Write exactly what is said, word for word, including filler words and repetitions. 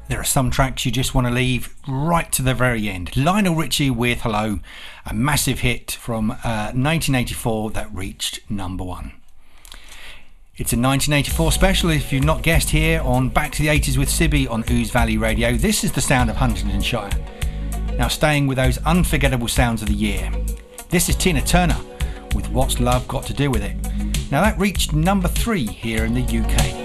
There are some tracks you just want to leave right to the very end. Lionel Richie with Hello, a massive hit from uh, nineteen eighty-four that reached number one. It's a nineteen eighty-four special, if you've not guessed, here on Back to the eighties with Sibby on Ooze Valley Radio. This is the sound of Huntingdonshire. Now staying with those unforgettable sounds of the year. This is Tina Turner with What's Love Got to Do With It. Now that reached number three here in the U K.